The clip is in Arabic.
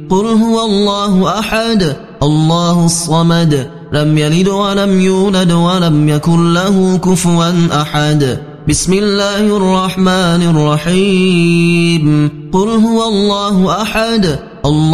قل هو الله أحد الله الصمد لم يلد ولم يولد ولم يكن له كفوا أحد بسم الله الرحمن الرحيم قل هو الله أحد الله